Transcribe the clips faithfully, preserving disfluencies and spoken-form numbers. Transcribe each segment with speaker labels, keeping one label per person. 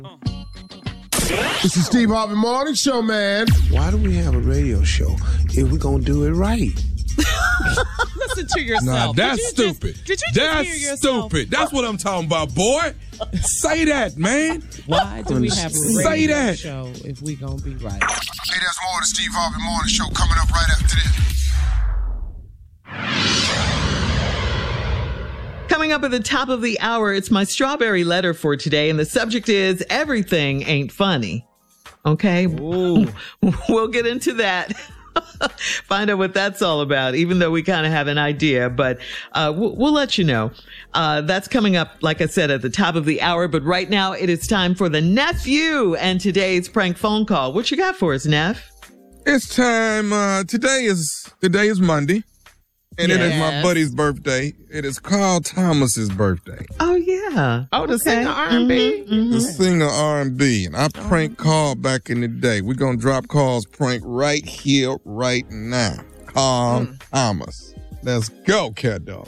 Speaker 1: This is Steve Harvey Morning Show, man.
Speaker 2: Why do we have a radio show if we're going to do it right?
Speaker 3: Listen to yourself.
Speaker 4: Nah, that's
Speaker 3: did
Speaker 4: stupid.
Speaker 3: Just, did you just
Speaker 4: that's
Speaker 3: hear yourself?
Speaker 4: stupid. That's what I'm talking about, boy. Say that, man.
Speaker 3: Why do we have a radio
Speaker 4: Say that.
Speaker 3: show if we gonna be right?
Speaker 1: Hey, there's more of the Steve Harvey Morning Show coming up right after this.
Speaker 5: Coming up at the top of the hour, it's my strawberry letter for today, and the subject is everything ain't funny. Okay? Ooh. We'll get into that. Find out what that's all about, even though we kind of have an idea, but uh, we'll, we'll let you know. Uh, that's coming up, like I said, at the top of the hour. But right now, it is time for the nephew and today's prank phone call. What you got for us, Neff?
Speaker 4: It's time. Uh, today is today is Monday, and
Speaker 5: Yes.
Speaker 4: it is my buddy's birthday. It is Carl Thomas's birthday.
Speaker 5: Oh, yeah.
Speaker 3: Oh, the
Speaker 5: Okay.
Speaker 3: singer R and B?
Speaker 5: Mhm, mhm.
Speaker 4: The singer R and B, and I prank Carl back in the day. We're gonna drop Carl's prank right here, right now. Carl
Speaker 3: Mm.
Speaker 4: Thomas. Let's go, cat dog.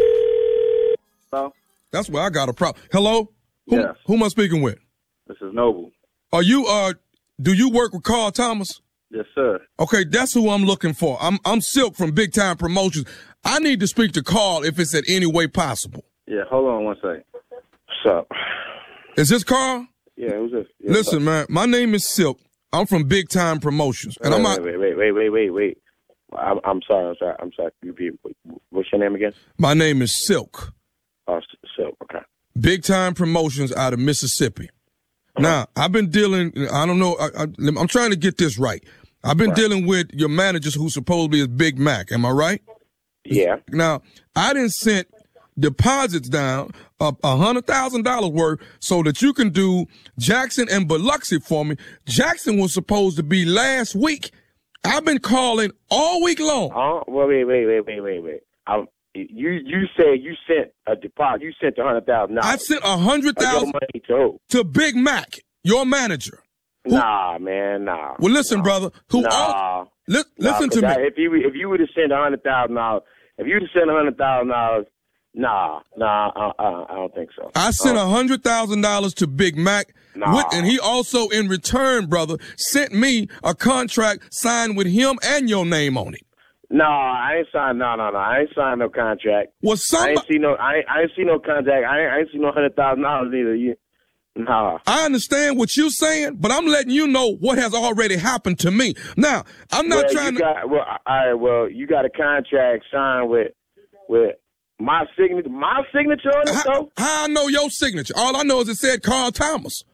Speaker 6: Hello?
Speaker 4: That's where I got a problem. Hello? Who,
Speaker 6: Yes.
Speaker 4: who am I speaking with?
Speaker 6: This is Noble.
Speaker 4: Are you, uh, do you work with Carl Thomas?
Speaker 6: Yes, sir.
Speaker 4: Okay, that's who I'm looking for. I'm I'm Silk from Big Time Promotions. I need to speak to Carl if it's at any way possible.
Speaker 6: Yeah, hold on one second. What's up?
Speaker 4: Is this Carl?
Speaker 6: Yeah, who's this? Yeah,
Speaker 4: Listen, man, my name is Silk. I'm from Big Time Promotions. And
Speaker 6: wait,
Speaker 4: I'm
Speaker 6: wait,
Speaker 4: out,
Speaker 6: wait, wait, wait, wait, wait, wait. I'm, I'm sorry, I'm sorry, I'm sorry. You repeat. What's your name again?
Speaker 4: my name is Silk.
Speaker 6: Oh, so okay.
Speaker 4: Big Time Promotions out of Mississippi. Now, I've been dealing, I don't know, I, I, I'm trying to get this right. I've been
Speaker 6: Right.
Speaker 4: dealing with your managers who supposedly is Big Mac. Am I right?
Speaker 6: Yeah.
Speaker 4: Now, I didn't send deposits down of a hundred thousand dollars worth so that you can do Jackson and Biloxi for me. Jackson was supposed to be last week. I've been calling all week long.
Speaker 6: Oh, well, wait, wait, wait, wait, wait, wait. I'm, you you said you sent a deposit. You sent a hundred thousand dollars.
Speaker 4: I sent a hundred thousand
Speaker 6: money to who?
Speaker 4: to Big Mac, your manager. Who-
Speaker 6: Nah, man, nah.
Speaker 4: Well, listen,
Speaker 6: nah.
Speaker 4: brother. Who?
Speaker 6: Nah.
Speaker 4: All, li-
Speaker 6: Nah,
Speaker 4: listen to
Speaker 6: 'cause
Speaker 4: me.
Speaker 6: I, if you if you would have sent a hundred thousand dollars, if you would have sent a hundred thousand dollars, nah, nah, I, I, I don't think so.
Speaker 4: I sent
Speaker 6: Uh,
Speaker 4: a hundred thousand dollars to Big Mac,
Speaker 6: Nah.
Speaker 4: with, and he also, in return, brother, sent me a contract signed with him and your name on it.
Speaker 6: No, I ain't signed. No, no, no. I ain't signed no contract.
Speaker 4: Was
Speaker 6: I
Speaker 4: somebody?
Speaker 6: ain't see no. I ain't, I ain't see no contract. I ain't, I ain't see no hundred thousand dollars either. You, no.
Speaker 4: I understand what you're saying, but I'm letting you know what has already happened to me. Now, I'm not
Speaker 6: well,
Speaker 4: trying
Speaker 6: you
Speaker 4: to.
Speaker 6: got, well, all right. Well, you got a contract signed with with my signature. My signature on it,
Speaker 4: How,
Speaker 6: though.
Speaker 4: how I know your signature? All I know is it said Carl Thomas.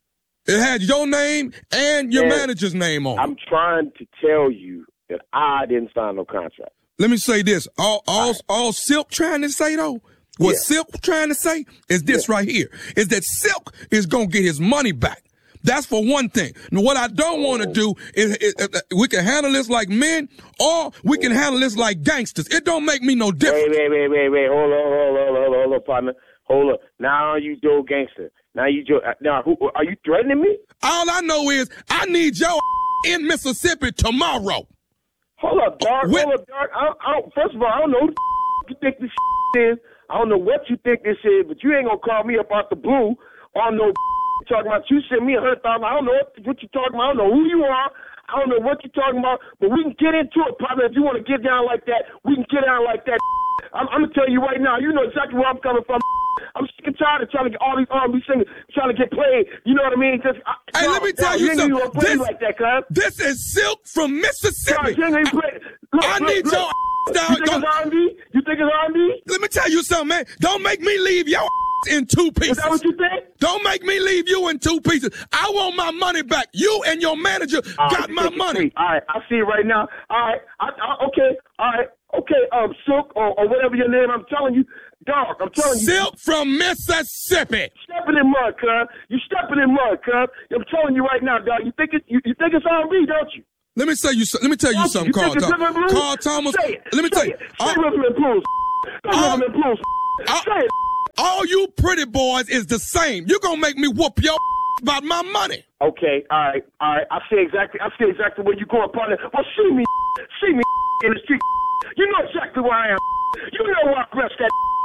Speaker 4: It had your name and your
Speaker 6: Yeah.
Speaker 4: manager's name on it.
Speaker 6: I'm trying to tell you that I didn't sign no contract.
Speaker 4: Let me say this. All all all Silk trying to say though, what
Speaker 6: Yeah.
Speaker 4: Silk trying to say is this right here. Is that Silk is gonna get his money back. That's for one thing. Now, what I don't want to do is, is, is we can handle this like men, or we can handle this like gangsters. It don't make me no
Speaker 6: Wait,
Speaker 4: difference.
Speaker 6: wait, wait, wait, wait. Hold on, hold on, hold on, hold on, partner. Hold up. Now you Joe gangster. Now you Joe. Now who are you threatening me?
Speaker 4: All I know is I need your in Mississippi tomorrow.
Speaker 6: Hold up, dog.
Speaker 4: Wait.
Speaker 6: Hold up, dog. I, I, first of all, I don't know who the you think this is. I don't know what you think this is, but you ain't gonna call me up out the blue on no talking about. You send me a hundred thousand. I don't know what, what you talking about. I don't know who you are. I don't know what you're talking about. But we can get into it, partner. If you want to get down like that, we can get down like that. I'm, I'm gonna tell you right now. You know exactly where I'm coming from. I'm sick and tired of trying to get all these R and B singers trying to get played. You know what I mean? Just, I,
Speaker 4: Hey, let me tell you
Speaker 6: ain't
Speaker 4: something.
Speaker 6: gonna play
Speaker 4: This-
Speaker 6: like that, cuz.
Speaker 4: This is Silk from Mississippi.
Speaker 6: You ain't gonna play- Look,
Speaker 4: I
Speaker 6: look,
Speaker 4: need
Speaker 6: look.
Speaker 4: your
Speaker 6: You
Speaker 4: down.
Speaker 6: think it's
Speaker 4: Don't-
Speaker 6: R and B? You think it's R and B?
Speaker 4: Let me tell you something, man. Don't make me leave your in two
Speaker 6: Is
Speaker 4: pieces.
Speaker 6: that what you think?
Speaker 4: Don't make me leave you in two pieces. I want my money back. You and your manager
Speaker 6: All right,
Speaker 4: got
Speaker 6: you
Speaker 4: my
Speaker 6: think it's
Speaker 4: money.
Speaker 6: sweet. All right, I see it right now. All right, I, I, okay, all right, okay, um, Silk or, or whatever your name. I'm telling you, dog. I'm telling you.
Speaker 4: Silk from Mississippi.
Speaker 6: Stepping in mud, cuz. You stepping in mud, cuz. I'm telling you right now, dog. You think it? You, you think it's R and B, don't you?
Speaker 4: Let me tell you. so- Let me tell you
Speaker 6: Don't
Speaker 4: something,
Speaker 6: you
Speaker 4: Carl.
Speaker 6: think it's
Speaker 4: Thomas.
Speaker 6: Rhythm and Blues?
Speaker 4: Carl Thomas.
Speaker 6: Say it.
Speaker 4: Let me
Speaker 6: Say
Speaker 4: tell you.
Speaker 6: it. Say
Speaker 4: All,
Speaker 6: Rhythm and Blues. Say
Speaker 4: all-
Speaker 6: Rhythm and Blues.
Speaker 4: all-
Speaker 6: Say it.
Speaker 4: all you pretty boys is the same. You're gonna make me whoop your about my money.
Speaker 6: Okay, all right, all right. I see exactly. I see exactly where you going, partner. Well, see me, see me in the street. You know exactly where I am. You know where I rest that.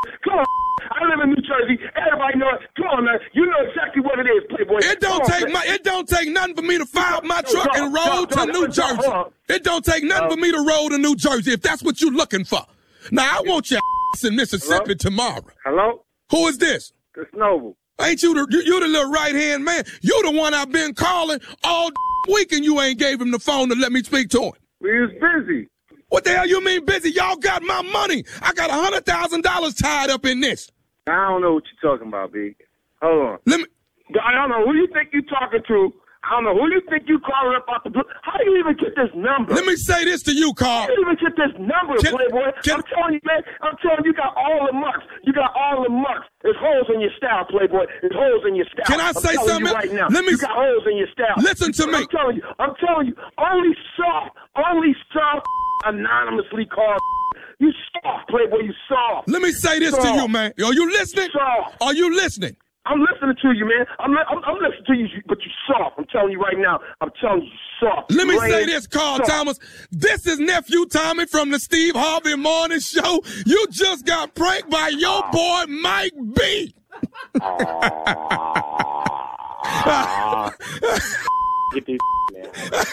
Speaker 6: Come on. I live in New Jersey. Everybody know it. Come on, man. You know exactly what it is, Playboy.
Speaker 4: It don't
Speaker 6: Come
Speaker 4: take
Speaker 6: on,
Speaker 4: my. It don't take nothing for me to fire up my
Speaker 6: No,
Speaker 4: truck
Speaker 6: no,
Speaker 4: and roll
Speaker 6: no,
Speaker 4: to
Speaker 6: no,
Speaker 4: New
Speaker 6: no,
Speaker 4: Jersey.
Speaker 6: hold on.
Speaker 4: It don't take nothing
Speaker 6: Uh,
Speaker 4: for me to roll to New Jersey if that's what you're looking for. Now I want your ass in Mississippi
Speaker 6: Hello?
Speaker 4: tomorrow.
Speaker 6: Hello?
Speaker 4: Who is this?
Speaker 6: It's Noble.
Speaker 4: Ain't you the you, you the little right hand man? You the one I've been calling all week and you ain't gave him the phone to let me speak to him.
Speaker 6: We was busy.
Speaker 4: What the hell you mean busy? Y'all got my money. I got a hundred thousand dollars tied up in this.
Speaker 6: I don't know what you're talking about, Big. Hold on.
Speaker 4: Let me.
Speaker 6: I don't know who you think you're talking to. I don't know who you think you calling up out the blue. How do you even get this number?
Speaker 4: Let me say this to you, Carl.
Speaker 6: How do you even get this number,
Speaker 4: Can-
Speaker 6: Playboy?
Speaker 4: can-
Speaker 6: I'm telling you, man. I'm telling you, you got all the marks. You got all the marks. There's holes in your style, Playboy. There's holes in your style.
Speaker 4: Can I
Speaker 6: I'm
Speaker 4: say
Speaker 6: telling
Speaker 4: something?
Speaker 6: You right now.
Speaker 4: Let me
Speaker 6: You got holes in your style.
Speaker 4: Listen to me.
Speaker 6: I'm telling you. I'm telling you. Only soft, only soft, anonymously called. You soft, Playboy. You soft.
Speaker 4: Let me say this to
Speaker 6: Soft.
Speaker 4: you, man. Are you listening?
Speaker 6: Soft.
Speaker 4: Are you listening?
Speaker 6: I'm listening to you, man. I'm, li- I'm, I'm listening to you, but you soft. I'm telling you right now. I'm telling you, soft.
Speaker 4: Let me
Speaker 6: Rain,
Speaker 4: say this, Carl
Speaker 6: soft.
Speaker 4: Thomas. This is Nephew Tommy from the Steve Harvey Morning Show. You just got pranked by your boy, Mike B.
Speaker 6: Get this, man.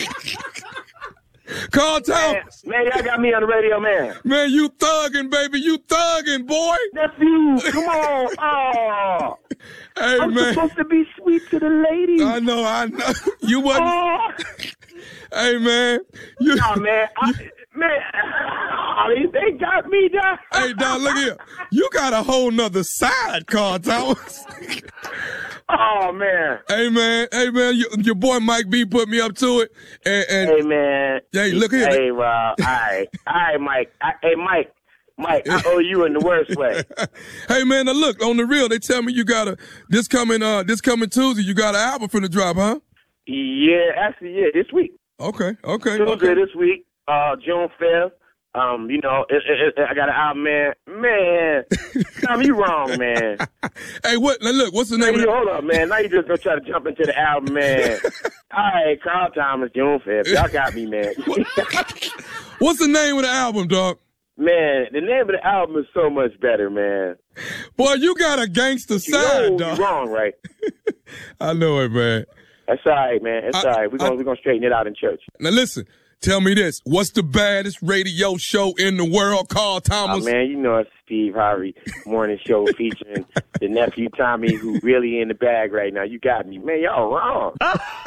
Speaker 4: Carl
Speaker 6: Man,
Speaker 4: Thomas.
Speaker 6: man, y'all got me on the radio, man.
Speaker 4: Man, you thugging, baby. You thugging, boy.
Speaker 6: Nephew, come on. Oh,
Speaker 4: Hey,
Speaker 6: I'm
Speaker 4: man.
Speaker 6: supposed to be sweet to the ladies.
Speaker 4: I know, I know. You wasn't.
Speaker 6: Oh,
Speaker 4: Hey, man. You,
Speaker 6: nah, man. I, man, oh, they, they got me down.
Speaker 4: Hey, Don, look here. You got a whole nother side, Carl Thomas.
Speaker 6: Oh, man.
Speaker 4: Hey, man. Hey, man. You, your boy Mike B put me up to it. And, and
Speaker 6: Hey, man.
Speaker 4: Hey, look here.
Speaker 6: Hey, Rob. All right. All right, Mike. I, hey, Mike. Mike, I owe you in the worst way.
Speaker 4: Hey, man, now look, on the real, they tell me you got a, this coming, uh, this coming Tuesday, you got an album for the drop, huh?
Speaker 6: Yeah, actually, yeah, this week.
Speaker 4: Okay, okay,
Speaker 6: Tuesday
Speaker 4: okay.
Speaker 6: this week, uh, June fifth. Um, you know, it, it, it, I got an album, man. Man, Tom, you wrong, man.
Speaker 4: Hey, what, now look, what's the
Speaker 6: Now
Speaker 4: name
Speaker 6: you,
Speaker 4: of
Speaker 6: hold up, man. Now you just gonna try to jump into the album, man. All right, Carl Thomas, June fifth. Y'all got me, man.
Speaker 4: the, what's the name of the album, dog?
Speaker 6: Man, the name of the album is so much better, man.
Speaker 4: Boy, you got a gangster
Speaker 6: You
Speaker 4: side,
Speaker 6: know
Speaker 4: dog.
Speaker 6: you're wrong, right?
Speaker 4: I know it, man.
Speaker 6: That's all right, man. It's
Speaker 4: I-
Speaker 6: all right. We're gonna
Speaker 4: I-
Speaker 6: we're gonna straighten it out in church.
Speaker 4: Now listen, tell me this. What's the baddest radio show in the world, Carl
Speaker 6: Oh,
Speaker 4: Thomas?
Speaker 6: man, you know it's Steve Harvey morning show featuring the nephew Tommy, who really in the bag right now. You got me, man. Y'all wrong.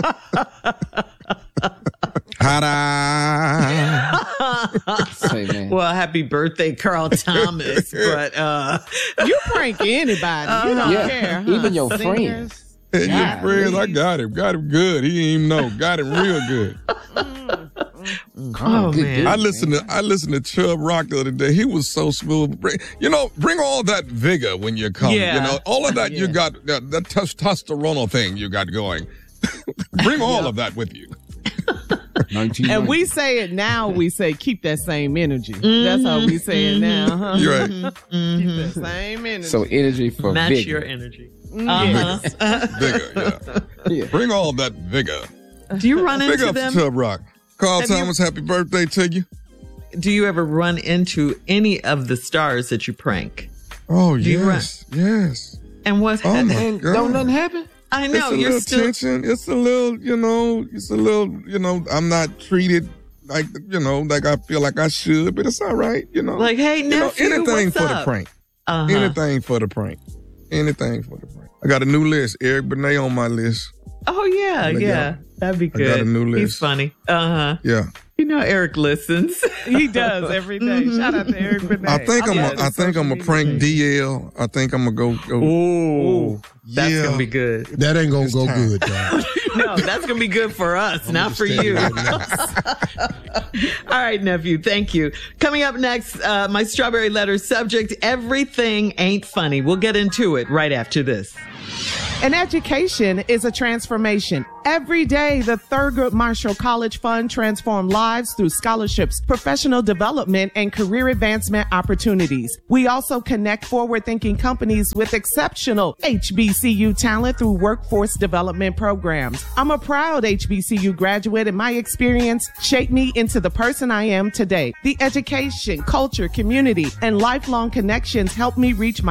Speaker 7: Say, man.
Speaker 5: Well, happy birthday, Carl Thomas. But uh,
Speaker 3: You prank anybody. You don't
Speaker 7: Yeah,
Speaker 3: care. Huh?
Speaker 7: even your
Speaker 3: Singers.
Speaker 7: friends.
Speaker 4: Hey, your
Speaker 3: God,
Speaker 4: friends, I got him. Got him good. He didn't even know. Got him real good.
Speaker 5: oh
Speaker 7: good
Speaker 5: man,
Speaker 7: dude.
Speaker 4: I listened to I listened to Chubb Rock the other day. He was so smooth. Bring, you know, bring all that vigor when you come.
Speaker 5: Yeah.
Speaker 4: You know, all of that you
Speaker 3: Yeah.
Speaker 4: got, that, that testosterone thing you got going. Bring all of that with you.
Speaker 7: nineteen
Speaker 3: And we say it now, we say keep that same energy. That's how we say it now, huh?
Speaker 4: You're right.
Speaker 3: Keep that same energy.
Speaker 7: So energy for
Speaker 5: match
Speaker 7: vigor.
Speaker 5: your energy. Uh-huh.
Speaker 4: Vigor, yeah.
Speaker 7: Yeah.
Speaker 4: Bring all that vigor.
Speaker 5: Do you run
Speaker 4: Big
Speaker 5: into
Speaker 4: up
Speaker 5: them?
Speaker 4: to Chubb Rock. Carl
Speaker 5: Have you-
Speaker 4: Thomas, happy birthday to you.
Speaker 5: Do you ever run into any of the stars that you prank?
Speaker 4: Oh,
Speaker 5: Do you
Speaker 4: yes. Yes.
Speaker 5: And what?
Speaker 4: Oh, my
Speaker 7: And
Speaker 4: God.
Speaker 7: don't nothing happen?
Speaker 5: I
Speaker 4: It's
Speaker 5: know
Speaker 4: a
Speaker 5: you're
Speaker 4: little
Speaker 5: still.
Speaker 4: tension. It's a little, you know, it's a little, you know, I'm not treated like, you know, like I feel like I should, but it's all right, you know.
Speaker 5: Like, hey,
Speaker 4: you know,
Speaker 5: nephew,
Speaker 4: anything
Speaker 5: what's
Speaker 4: for
Speaker 5: up?
Speaker 4: the prank.
Speaker 5: Uh-huh.
Speaker 4: Anything for the prank. Anything for the prank. I got a new list. Eric Benet on my list.
Speaker 5: Oh yeah,
Speaker 4: I got-
Speaker 5: yeah, that'd be
Speaker 4: I
Speaker 5: good.
Speaker 4: got a new
Speaker 5: He's
Speaker 4: list.
Speaker 5: funny. Uh huh.
Speaker 4: Yeah.
Speaker 5: You know, Eric listens.
Speaker 3: He does every day. Shout out to Eric Benet.
Speaker 4: I think I'm.
Speaker 3: Yeah,
Speaker 4: A, I think I'm a prank D L. I think I'm gonna go. go
Speaker 5: Ooh, that's
Speaker 4: yeah.
Speaker 5: gonna be good.
Speaker 1: That ain't gonna go
Speaker 4: time.
Speaker 1: good, dog.
Speaker 5: No, that's gonna be good for us, not for you. All right, nephew. Thank you. Coming up next, uh, my strawberry letter subject: everything ain't funny. We'll get into it right after this.
Speaker 3: An education is a transformation. Every day, the Thurgood Marshall College Fund transforms lives through scholarships, professional development, and career advancement opportunities. We also connect forward-thinking companies with exceptional H B C U talent through workforce development programs. I'm a proud H B C U graduate, and my experience shaped me into the person I am today. The education, culture, community, and lifelong connections helped me reach my